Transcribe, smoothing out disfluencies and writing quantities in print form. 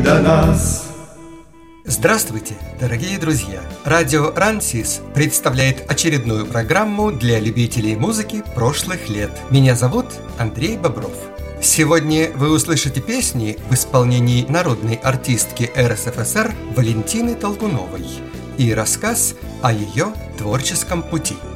до нас. Здравствуйте, дорогие друзья! Радио Рансис представляет очередную программу для любителей музыки прошлых лет. Меня зовут Андрей Бобров. Сегодня вы услышите песни в исполнении народной артистки РСФСР Валентины Толкуновой и рассказ о ее творческом пути.